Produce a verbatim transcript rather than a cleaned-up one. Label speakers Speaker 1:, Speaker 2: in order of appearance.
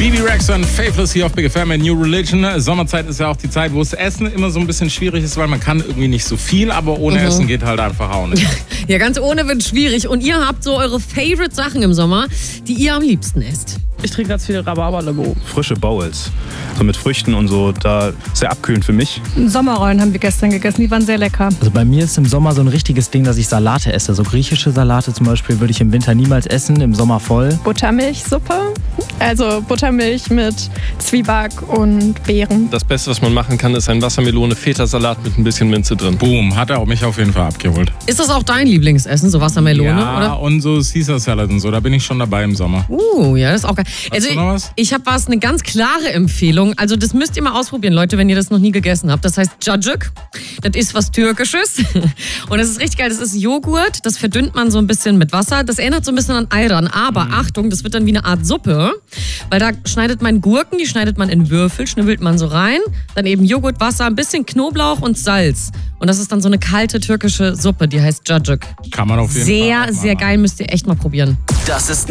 Speaker 1: Bibi Rex und Faithless hier auf Big F M in New Religion. Sommerzeit ist ja auch die Zeit, wo das Essen immer so ein bisschen schwierig ist, weil man kann irgendwie nicht so viel, aber ohne mhm. Essen geht halt einfach auch nicht.
Speaker 2: Ja, ganz ohne wird schwierig. Und ihr habt so eure Favorite-Sachen im Sommer, die ihr am liebsten esst.
Speaker 3: Ich trinke ganz viel Rhabarber-Limo.
Speaker 4: Frische Bowls, so mit Früchten und so, da sehr abkühlend für mich.
Speaker 5: Sommerrollen haben wir gestern gegessen, die waren sehr lecker.
Speaker 6: Also bei mir ist im Sommer so ein richtiges Ding, dass ich Salate esse. So griechische Salate zum Beispiel würde ich im Winter niemals essen, im Sommer voll.
Speaker 5: Buttermilchsuppe, also Buttermilch mit Zwieback und Beeren.
Speaker 7: Das Beste, was man machen kann, ist ein Wassermelone-Feta-Salat mit ein bisschen Minze drin.
Speaker 1: Boom, hat er auch mich auf jeden Fall abgeholt.
Speaker 2: Ist das auch dein Lieblingsessen, so Wassermelone?
Speaker 1: Ja,
Speaker 2: oder?
Speaker 1: Und so Caesar Salad und so, da bin ich schon dabei im Sommer.
Speaker 2: Uh, ja, das ist auch geil.
Speaker 1: Hast
Speaker 2: also
Speaker 1: du noch was?
Speaker 2: Ich, ich habe was, eine ganz klare Empfehlung. Also das müsst ihr mal ausprobieren, Leute, wenn ihr das noch nie gegessen habt. Das heißt Cacık. Das ist was Türkisches. Und das ist richtig geil. Das ist Joghurt. Das verdünnt man so ein bisschen mit Wasser. Das erinnert so ein bisschen an Ayran. Aber mhm. Achtung, das wird dann wie eine Art Suppe. Weil da schneidet man Gurken, die schneidet man in Würfel, schnibbelt man so rein. Dann eben Joghurt, Wasser, ein bisschen Knoblauch und Salz. Und das ist dann so eine kalte türkische Suppe, die heißt Cacık.
Speaker 1: Kann man auf jeden
Speaker 2: sehr,
Speaker 1: Fall.
Speaker 2: Sehr, sehr geil, müsst ihr echt mal probieren.
Speaker 8: Das ist